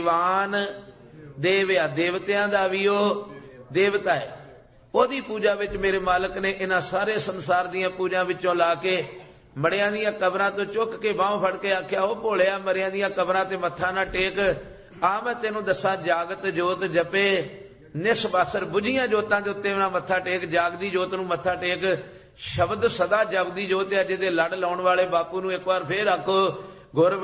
ਦੇਵਾਨ ਦੇਵ ਆ, ਦੇਵਤਿਆਂ ਦਾ ਵੀ ਉਹ ਦੇਵਤਾ ਹੈ। ਉਹਦੀ ਪੂਜਾ ਵਿੱਚ ਮੇਰੇ ਮਾਲਕ ਨੇ ਇਹਨਾਂ ਸਾਰੇ ਸੰਸਾਰ ਦੀਆਂ ਪੂਜਾ ਵਿੱਚੋਂ ਲਾ ਕੇ ਮਰਿਆਂ ਦੀਆਂ ਕਬਰਾਂ ਤੋਂ ਚੁੱਕ ਕੇ ਬਾਹੋਂ ਫੜ ਕੇ ਆਖਿਆ, ਉਹ ਭੋਲਿਆ ਮਰਿਆਂ ਦੀਆਂ ਕਬਰਾਂ ਤੇ ਮੱਥਾ ਨਾ ਟੇਕ, ਆ ਮੈਂ ਤੈਨੂੰ ਦੱਸਾਂ ਜਾਗਤ ਜੋਤ ਜਪੇ ਨਿਸਬਾਸਰ, ਬੁਝੀਆਂ ਜੋਤਾਂ ਦੇ ਉੱਤੇ ਨਾ ਮੱਥਾ ਟੇਕ, ਜਾਗਦੀ ਜੋਤ ਨੂੰ ਮੱਥਾ ਟੇਕ। ਸ਼ਬਦ ਸਦਾ ਜਪਦੀ ਜੋਤ ਹੈ, ਜਿਹਦੇ ਲੜ ਲਾਉਣ ਵਾਲੇ ਬਾਪੂ ਨੂੰ ਇੱਕ ਵਾਰ ਫੇਰ ਆਖੋ ਗੁਰ